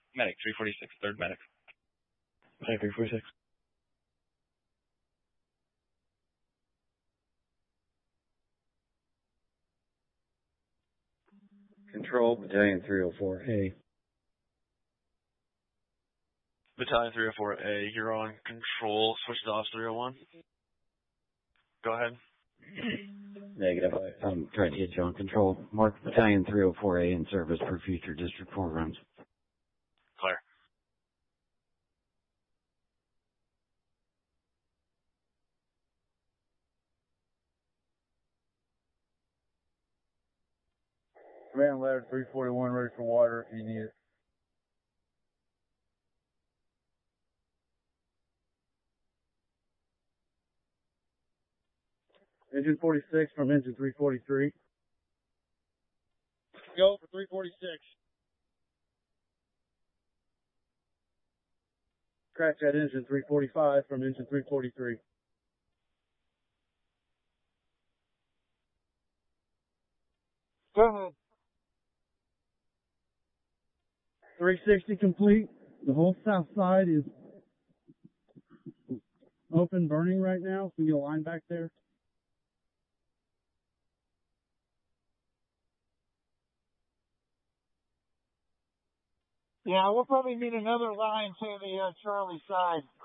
Medic 346, third medic. Medic 346. Control, Battalion 304A. Battalion 304A, you're on control. Switch to Officer 301. Go ahead. Negative. I'm trying to hit you on control. Mark Battalion 304A in service for future district programs. Clear. Command ladder 341 ready for water if you need it. Engine 46 from engine 343. Go for 346. Crash that engine 345 from engine 343. Go ahead. 360 complete. The whole south side is open burning right now. Can you get a line back there? Yeah, we'll probably need another line to the Charlie side.